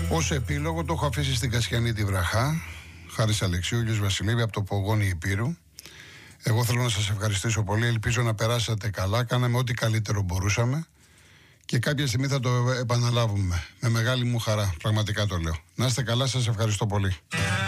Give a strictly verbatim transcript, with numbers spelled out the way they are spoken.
Ως επίλογο το έχω αφήσει στην Κασιανή τη Βραχά. Χάρης Αλεξίου, Γιώργος Βασιλεύη από το Πογόνι Υπήρου. Εγώ θέλω να σας ευχαριστήσω πολύ. Ελπίζω να περάσατε καλά. Κάναμε ό,τι καλύτερο μπορούσαμε. Και κάποια στιγμή θα το επαναλάβουμε. Με μεγάλη μου χαρά. Πραγματικά το λέω. Να είστε καλά, σας ευχαριστώ πολύ.